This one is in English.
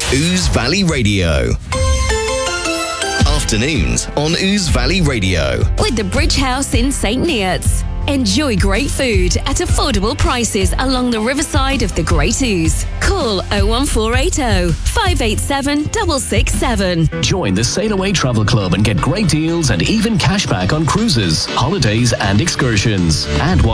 Ouse Valley Radio. Afternoons on Ouse Valley Radio. With the Bridge House in St. Neots. Enjoy great food at affordable prices along the riverside of the Great Ouse. Call 01480 587 667. Join the Sail Away Travel Club and get great deals and even cashback on cruises, holidays and excursions. And